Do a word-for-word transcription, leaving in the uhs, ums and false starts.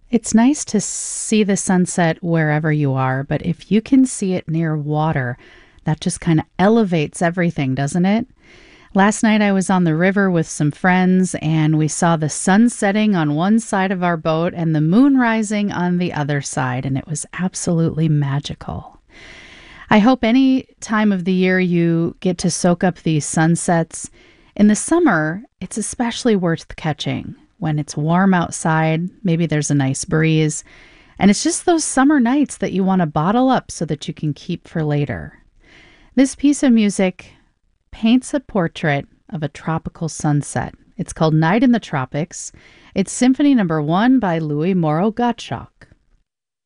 It's nice to see the sunset wherever you are, but if you can see it near water, that just kind of elevates everything, doesn't it? Last night I was on the river with some friends and we saw the sun setting on one side of our boat and the moon rising on the other side, and it was absolutely magical. I hope any time of the year you get to soak up these sunsets. In the summer, it's especially worth catching when it's warm outside, maybe there's a nice breeze, and it's just those summer nights that you want to bottle up so that you can keep for later. This piece of music paints a portrait of a tropical sunset. It's called Night in the Tropics. It's Symphony Number One by Louis Moreau Gottschalk.